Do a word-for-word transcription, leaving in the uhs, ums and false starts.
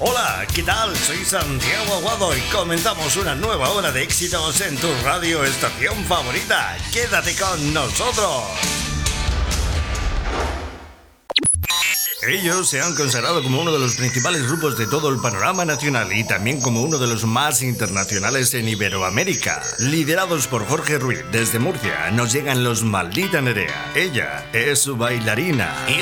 Hola, ¿qué tal? Soy Santiago Aguado y comenzamos una nueva hora de éxitos en tu radio estación favorita. Quédate con nosotros. Ellos se han consagrado como uno de los principales grupos de todo el panorama nacional y también como uno de los más internacionales en Iberoamérica. Liderados por Jorge Ruiz, desde Murcia nos llegan los Maldita Nerea. Ella es su bailarina. Y